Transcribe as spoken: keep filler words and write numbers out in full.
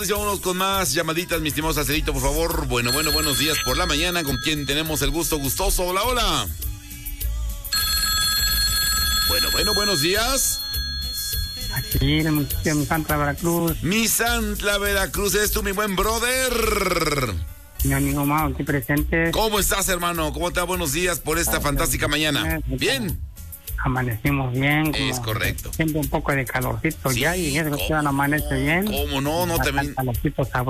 Vámonos con más llamaditas, mi estimado Sacerito, por favor. Bueno, bueno, buenos días por la mañana. ¿Con quién tenemos el gusto gustoso? Hola, hola. Bueno, bueno, buenos días. Aquí, en mi Santla, Veracruz. Mi Santla, Veracruz, ¿eres tú, mi buen brother? Mi amigo Mao, aquí presente. ¿Cómo estás, hermano? ¿Cómo te va? Buenos días por esta ah, fantástica bien, mañana. ¿Bien? Amanecimos bien. Es correcto. Siempre un poco de calorcito sí, ya y eso que amanece bien. ¿Cómo no? No te... Calorcito sabroso.